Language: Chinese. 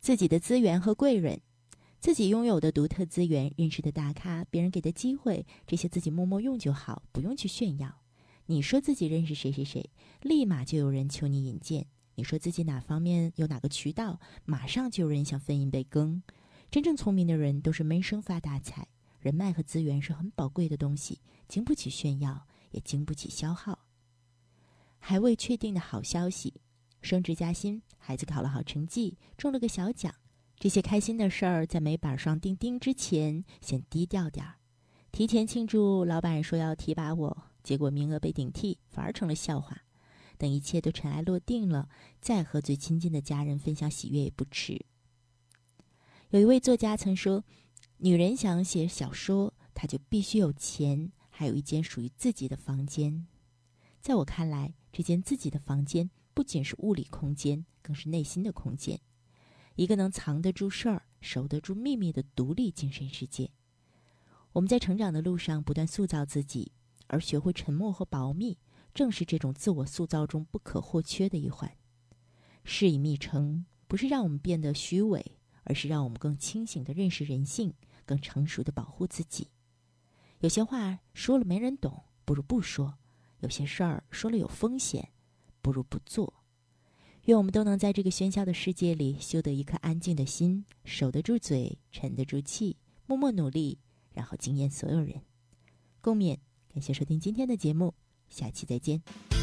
自己的资源和贵人，自己拥有的独特资源，认识的大咖，别人给的机会，这些自己默默用就好，不用去炫耀。你说自己认识谁谁谁，立马就有人求你引荐；你说自己哪方面有哪个渠道，马上就有人想分一杯羹。真正聪明的人都是闷声发大财，人脉和资源是很宝贵的东西，经不起炫耀，也经不起消耗。还未确定的好消息，升职加薪，孩子考了好成绩，中了个小奖，这些开心的事儿在煤板上钉钉之前先低调点儿。提前庆祝老板说要提拔我，结果名额被顶替，反而成了笑话。等一切都尘埃落定了，再和最亲近的家人分享喜悦也不迟。有一位作家曾说，女人想写小说，她就必须有钱，还有一间属于自己的房间。在我看来，这间自己的房间不仅是物理空间，更是内心的空间，一个能藏得住事儿、守得住秘密的独立精神世界。我们在成长的路上不断塑造自己，而学会沉默和保密，正是这种自我塑造中不可或缺的一环。事以密成，不是让我们变得虚伪，而是让我们更清醒地认识人性，更成熟地保护自己。有些话说了没人懂，不如不说；有些事儿说了有风险，不如不做。愿我们都能在这个喧嚣的世界里修得一颗安静的心，守得住嘴，沉得住气，默默努力，然后惊艳所有人。共勉，感谢收听今天的节目，下期再见。